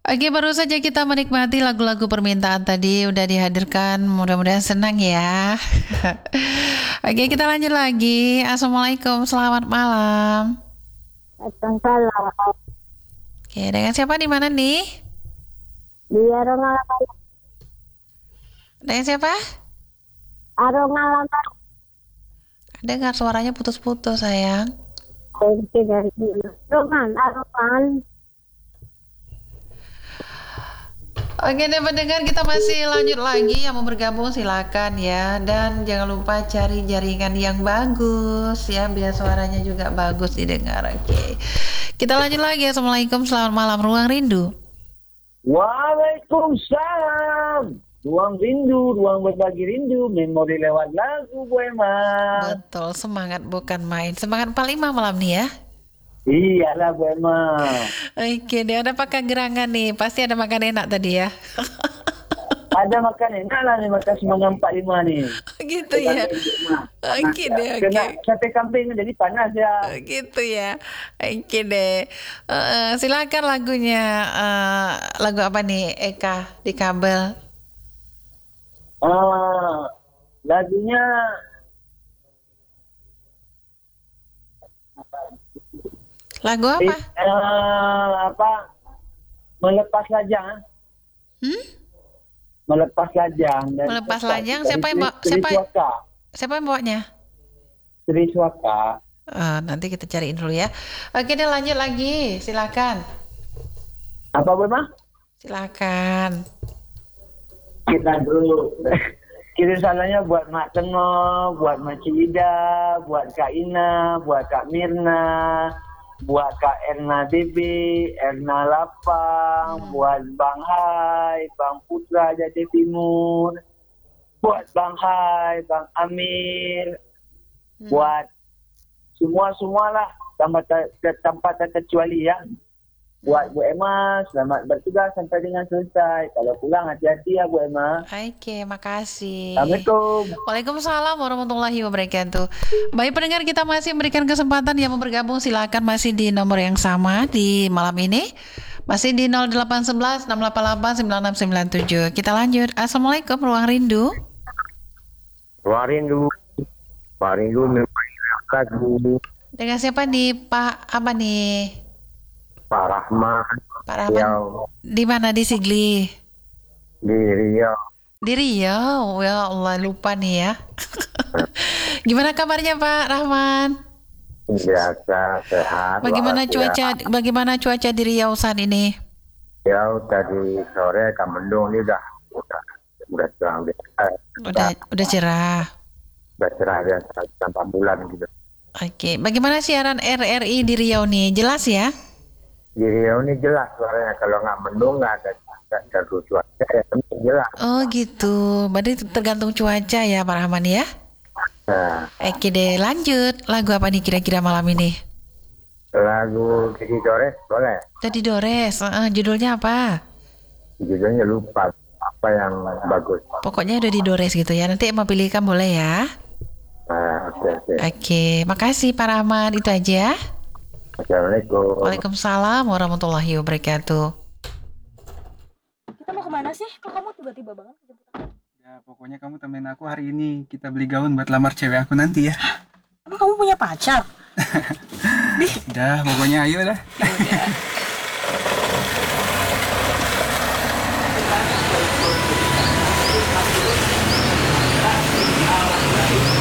Oke, baru saja kita menikmati lagu-lagu permintaan tadi udah dihadirkan. Mudah-mudahan senang ya. Oke, kita lanjut lagi. Assalamualaikum, selamat malam. Waalaikumsalam. Oke, dengan siapa di mana nih? Dia orang Dengan siapa? arongan Dengar suaranya putus-putus, sayang. dari arongan. Oke deh pendengar, kita masih lanjut lagi. Yang mau bergabung silakan ya. Dan jangan lupa cari jaringan yang bagus ya, biar suaranya juga bagus didengar. Oke, kita lanjut lagi. Assalamualaikum, selamat malam. Ruang Rindu. Waalaikumsalam. Ruang berbagi rindu, memori lewat lagu Bu Emma. Betul, semangat bukan main. Semangat 45 malam nih ya. Iyalah Bu Emma. Oke deh, ada pakai gerangan nih. Pasti ada makan enak tadi ya. Ada makan enak lah nih, makan semangat 45 nih. Gitu ya. Oke deh, Kena oke. sate kambing jadi panas ya. Gitu ya. Oke deh. Silakan lagunya. Lagu apa nih, Eka di kabel? Lagunya Lagu apa? apa? Melepas lajang. Hmm? Melepas lajang. Melepas lajang. Siapa yang bawa? Siapa yang bawanya? Sri Swaka. Nanti kita cariin dulu ya. Oke deh, lanjut lagi. Silakan. Apa Bu Emma? Silakan. Kita dulu. Kirim salahnya buat Mak Tengah, buat Mak Cida, buat Kak Ina, buat Kak Mirna, buat Kak Erna DB, Erna Lapang, buat Bang Hai, Bang Putra Jati Timur, buat Bang Hai, Bang Amir, buat semua-semualah tanpa terkecuali ya. Buat Bu Emma, selamat bertugas sampai dengan selesai. Kalau pulang hati-hati ya Bu Emma. Oke, makasih. Assalamualaikum. Waalaikumsalam warahmatullahi wabarakatuh. Baik pendengar, kita masih memberikan kesempatan yang mau bergabung, silakan masih di nomor yang sama di malam ini. Masih di 0811 688 9697. Kita lanjut. Assalamualaikum, Ruang Rindu. Ruang rindu memang lagu Dengan siapa nih, Pak? Apa nih? Pak Rahman Pak Rahman. Di mana, di Sigli? di Riau. Di Riau. Ya Allah, lupa nih ya. Gimana kabarnya Pak Rahman? Biasa sehat. Bagaimana cuaca di Riau saat ini? Riau tadi sore kan mendung ini udah cerah Udah cerah. udah cerah ya tanpa bulan gitu. Oke, bagaimana siaran RRI di Riau nih? Jelas ya? Di Riau ini jelas suaranya, kalau nggak mendung nggak ada cuaca ya jelas. Oh gitu, berarti tergantung cuaca ya Pak Rahman ya? Nah, Oke deh, lanjut. Lagu apa nih kira-kira malam ini? lagu Didi Dores boleh? Tadi Dores, judulnya apa? Judulnya lupa apa yang bagus. Pokoknya udah di Dores gitu ya. Nanti mau pilihkan boleh ya? Oke. Oke, makasih Pak Rahman. Itu aja. Assalamualaikum. Waalaikumsalam warahmatullahi wabarakatuh. Kita mau kemana sih? Kok kamu tiba-tiba banget jemput aku? Ya, pokoknya kamu temenin aku hari ini. Kita beli gaun buat lamar cewek aku nanti ya. Emang kamu punya pacar? Udah, pokoknya ayo dah. Ya udah.